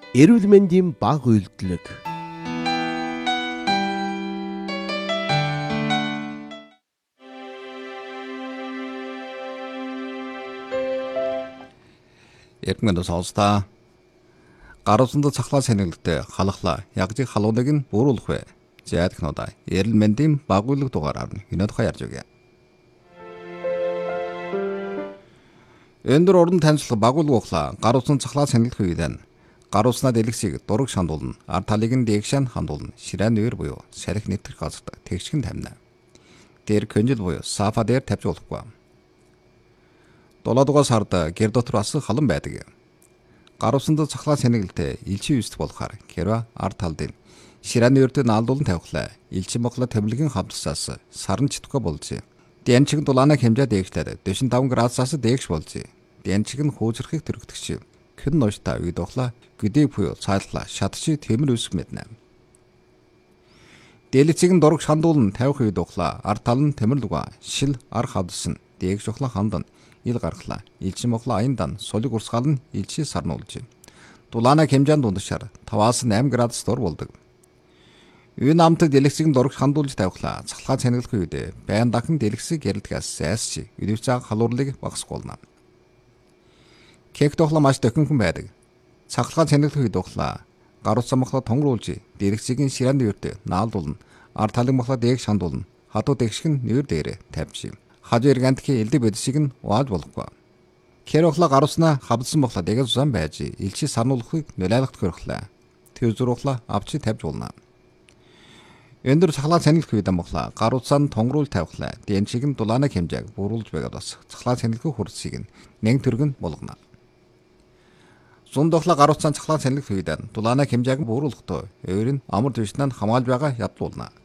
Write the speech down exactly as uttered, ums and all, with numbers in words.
Эрүүл мэндийн баг үйлдэлэг. Эрдэнэ сонсдоо гар усанд цахлаа сэнгэлтэй халахлаа ягжиг халууныг нь бүрүүлэх вэ. Зэадхнуудаа эрүүл мэндийн баг үйлдэл дугаараар нь өнөөдөр хаяарж өгье. Өндөр уран танилцах баг үйлдэл ухлаа гар усанд цахлаа сэнгэлэх үедэн гар уснаа дэлгэсийг дураг шандуулна, ар талыг нь дээгшэн хандуулна, ширээ нээр буюу салхи нэвтрэх газарт тэгшгэн тамина. Дээр конжил буюу сафа дээр тавьж болохгүй. Дулаадугаас хард гэр дотор бас халан байдаг. Гар усанд цахлаа сэнгэлтэй элчин үүсдэг болохоор гэрва ар талдын ширээ нээрд наалдуулан тавихлаа. Элчин боглоо тэмлэгэн хавдсаас сарн читггүй болжээ. Дэнчиг дулаанаа хэмжээ дээгчлээд forty five градусаас дээгш болжээ. Дэнчиг нь хуучрахыг төрөгдөгч. Хэн ноёштой үед ухлаа гэдэг буюу цааллаа шатчи тэмэр үсэх мэднэ. Дэлгэцийг нь дураг шандуулн тавих үед ухлаа ар тал нь тэмэрлүгэ шил ар хавдсан дээгш ухлаа хандан ил гаргалаа. Элчин моглоо аяндан сулиг урсгал нь элчи сарнуулж. Дулаана хэмжээнд дундашаар five-аас eight градус дор болдог. Үе намтаг дэлгэцийг нь дураг шандуулж тавихлаа. Цахлаа цэнгэлэх үед байн дахин дэлгэцийг гэрэлдгээс зайсчи өдөвцөө халуурлыг багасгуулна. Кек тухлаа маш дохинхон байдаг. Цахлаа цэнгэлэх үед ухлаа гар ус мохлоо тонгруулж дэлгэцийг нь ширээнд өртөө наалдуулна. Ар талын мохлоо дээг шандуулна. Хадуу дэгшиг нь нэр дээрээ тавьж. Хажуу эргэнтхи элдэг бэдсийг нь уааж болохгүй. Кэр ухлаа гар уснаа хавдсан мохлоо дээг зузаан байж элчи сарнуулахыг нөлөөлөлт хөрөхлээ. Тэр зүр ухлаа авчи тавьж болно. Өндөр цахлаа цэнгэлэх үед мохлоо гар усаа тонгруул тавихлаа. Дэнчиг нь дулаана хэмжээг бууруулж байгаад бас цахлаа цэнгэлэх хурцыг нь нэг төргөн болгоно. Зунд ухлаа гар усаа цахлаа цэнгэлэх үед дулаана хэмжээг бууруулахдаа өөр нь амар түвшнээ хамгаалж байгаа ядуулна.